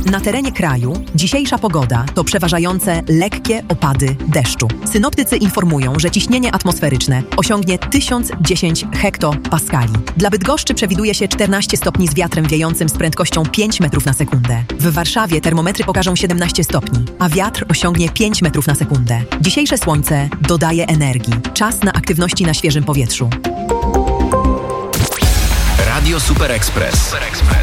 Na terenie kraju dzisiejsza pogoda to przeważające lekkie opady deszczu. Synoptycy informują, że ciśnienie atmosferyczne osiągnie 1010 hektopaskali. Dla Bydgoszczy przewiduje się 14 stopni z wiatrem wiejącym z prędkością 5 metrów na sekundę. W Warszawie termometry pokażą 17 stopni, a wiatr osiągnie 5 metrów na sekundę. Dzisiejsze słońce dodaje energii. Czas na aktywności na świeżym powietrzu. Radio Super Express.